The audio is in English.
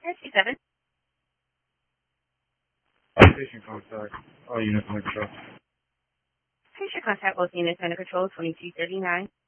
37. Station contact. All units under control. Patient contact both units under control 2239.